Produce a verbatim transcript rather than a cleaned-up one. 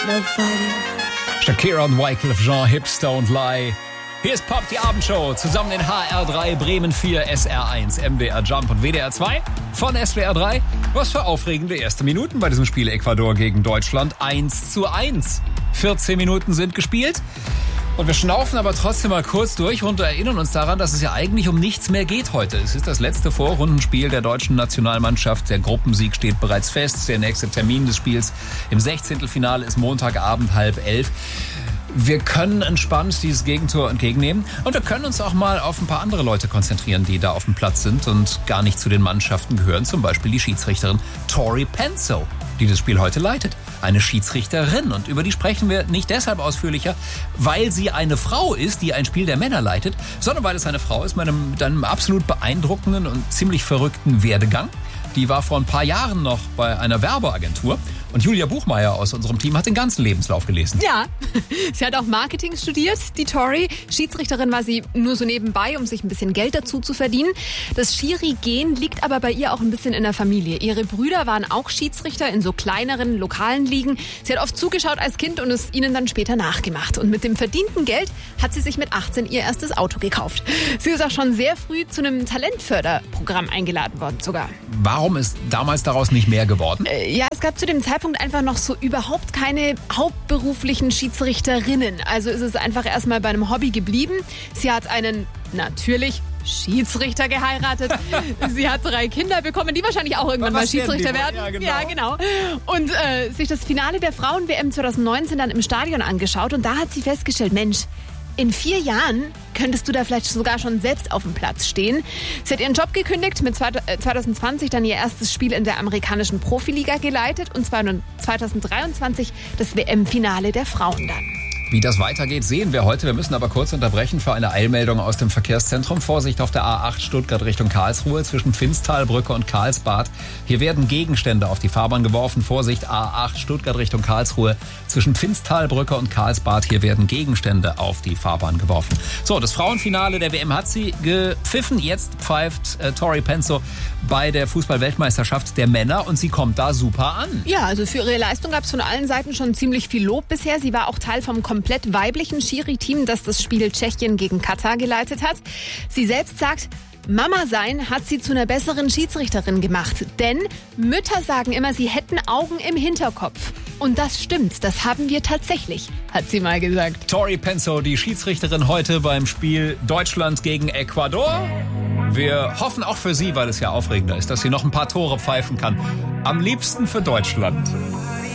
no fighting. Shakira und Wyclef Jean, Hips Don't Lie. Hier ist Pop, die Abendshow, zusammen in H R drei, Bremen vier, S R eins, M D R Jump und W D R zwei von S W R drei. Was für aufregende erste Minuten bei diesem Spiel Ecuador gegen Deutschland. eins zu eins. vierzehn Minuten sind gespielt. Und wir schnaufen aber trotzdem mal kurz durch und erinnern uns daran, dass es ja eigentlich um nichts mehr geht heute. Es ist das letzte Vorrundenspiel der deutschen Nationalmannschaft. Der Gruppensieg steht bereits fest. Der nächste Termin des Spiels im Sechzehntelfinale ist Montagabend halb elf. Wir können entspannt dieses Gegentor entgegennehmen und wir können uns auch mal auf ein paar andere Leute konzentrieren, die da auf dem Platz sind und gar nicht zu den Mannschaften gehören. Zum Beispiel die Schiedsrichterin Tori Penso, die das Spiel heute leitet. Eine Schiedsrichterin. Und über die sprechen wir nicht deshalb ausführlicher, weil sie eine Frau ist, die ein Spiel der Männer leitet, sondern weil es eine Frau ist mit einem, mit einem absolut beeindruckenden und ziemlich verrückten Werdegang. Die war vor ein paar Jahren noch bei einer Werbeagentur. Und Julia Buchmeier aus unserem Team hat den ganzen Lebenslauf gelesen. Ja, sie hat auch Marketing studiert, die Tori. Schiedsrichterin war sie nur so nebenbei, um sich ein bisschen Geld dazu zu verdienen. Das Schiri-Gen liegt aber bei ihr auch ein bisschen in der Familie. Ihre Brüder waren auch Schiedsrichter in so kleineren, lokalen Ligen. Sie hat oft zugeschaut als Kind und es ihnen dann später nachgemacht. Und mit dem verdienten Geld hat sie sich mit achtzehn ihr erstes Auto gekauft. Sie ist auch schon sehr früh zu einem Talentförderprogramm eingeladen worden sogar. Warum ist damals daraus nicht mehr geworden? Äh, ja, es gab zu dem Zeitpunkt einfach noch so überhaupt keine hauptberuflichen Schiedsrichterinnen. Also ist es einfach erstmal bei einem Hobby geblieben. Sie hat einen, natürlich, Schiedsrichter geheiratet. Sie hat drei Kinder bekommen, die wahrscheinlich auch irgendwann mal Schiedsrichter werden. Ja, genau. Ja, genau. Und äh, sich das Finale der Frauen-W M zwanzig neunzehn dann im Stadion angeschaut. Und da hat sie festgestellt, Mensch, in vier Jahren könntest du da vielleicht sogar schon selbst auf dem Platz stehen. Sie hat ihren Job gekündigt, mit zwanzig zwanzig dann ihr erstes Spiel in der amerikanischen Profiliga geleitet und zwanzig dreiundzwanzig das W M-Finale der Frauen dann. Wie das weitergeht, sehen wir heute. Wir müssen aber kurz unterbrechen für eine Eilmeldung aus dem Verkehrszentrum. Vorsicht auf der A acht Stuttgart Richtung Karlsruhe zwischen Pfinztalbrücke und Karlsbad. Hier werden Gegenstände auf die Fahrbahn geworfen. Vorsicht A acht Stuttgart Richtung Karlsruhe zwischen Pfinztalbrücke und Karlsbad. Hier werden Gegenstände auf die Fahrbahn geworfen. So, das Frauenfinale der W M hat sie gepfiffen. Jetzt pfeift äh, Tori Penso bei der Fußball-Weltmeisterschaft der Männer und sie kommt da super an. Ja, also für ihre Leistung gab es von allen Seiten schon ziemlich viel Lob bisher. Sie war auch Teil vom komplett weiblichen Schiri-Team, das das Spiel Tschechien gegen Katar geleitet hat. Sie selbst sagt, Mama sein hat sie zu einer besseren Schiedsrichterin gemacht. Denn Mütter sagen immer, sie hätten Augen im Hinterkopf. Und das stimmt, das haben wir tatsächlich, hat sie mal gesagt. Tori Penso, die Schiedsrichterin heute beim Spiel Deutschland gegen Ecuador. Wir hoffen auch für sie, weil es ja aufregender ist, dass sie noch ein paar Tore pfeifen kann. Am liebsten für Deutschland.